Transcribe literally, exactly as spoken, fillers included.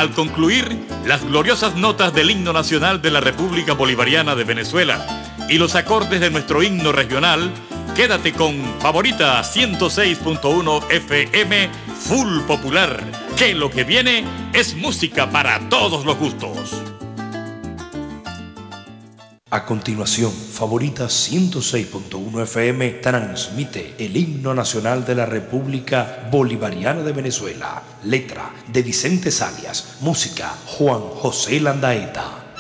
Al concluir las gloriosas notas del himno nacional de la República Bolivariana de Venezuela y los acordes de nuestro himno regional, quédate con Favorita ciento seis punto uno F M Full Popular, que lo que viene es música para todos los gustos. A continuación, Favorita ciento seis punto uno F M transmite el himno nacional de la República Bolivariana de Venezuela. Letra de Vicente Salias. Música Juan José Landaeta.